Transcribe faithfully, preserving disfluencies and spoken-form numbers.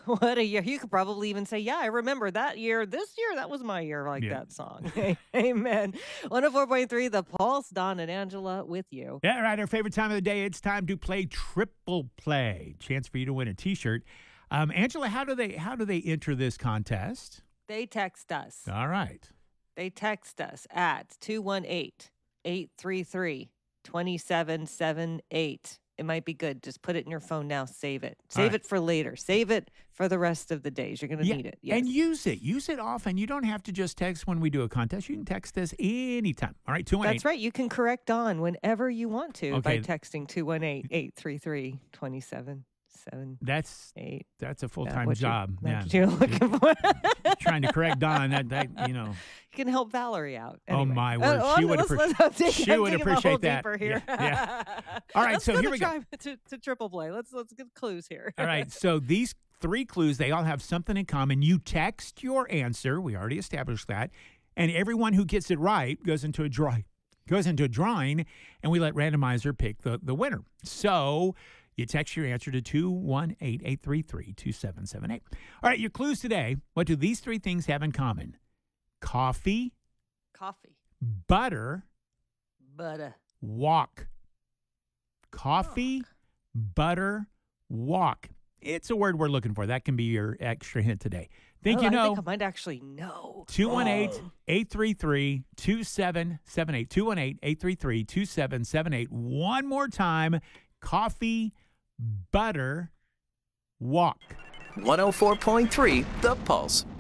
What a year. You could probably even say, yeah, I remember that year. This year, that was my year, like Yeah. that song. Amen. one oh four point three The Pulse, Don and Angela with you. Yeah, right. Our favorite time of the day. It's time to play Triple Play. Chance for you to win a T-shirt. Um, Angela, how do they how do they enter this contest? They text us. All right. They text us at two one eight, eight three three, two seven seven eight. It might be good. Just put it in your phone now. Save it. Save right. it for later. Save it for the rest of the days. You're going to Yeah, need it. Yes. and use it. Use it often. You don't have to just text when we do a contest. You can text us anytime. All right, two one eight. That's right. You can correct Don whenever you want to by Okay. texting two one eight, eight three three, two seven seven That's eight. that's a Is that full-time what you- job. that's Yeah. what you're looking for. Trying to correct Don. That that you know. You can help Valerie out. Oh, Anyway. my Uh, word. oh, She would let's- appre- let's- I'm taking- she I'm would taking it a appreciate little that. deeper here. Yeah, All right, Let's so go here to we go. try- To, to triple play. Let's let's get clues here. All right. So these three clues, they all have something in common. You text your answer. We already established that. And everyone who gets it right goes into a draw goes into a drawing, and we let randomizer pick the, the winner. So you text your answer to two one eight, eight three three, two seven seven eight. All right, your clues today. What do these three things have in common? Coffee, Coffee. butter, Butter. walk. Coffee, butter, walk. It's a word we're looking for. That can be your extra hint today. Think Oh, you I know. think I might actually know. two one eight, eight three three, two seven seven eight. two one eight, eight three three, two seven seven eight. One more time. Coffee, butter, walk. one oh four point three The Pulse.